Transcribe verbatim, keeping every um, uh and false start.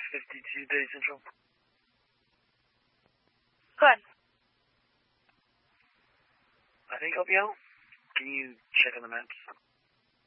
fifty-two Day Central. Go ahead. I think help you out. Can you check on the maps?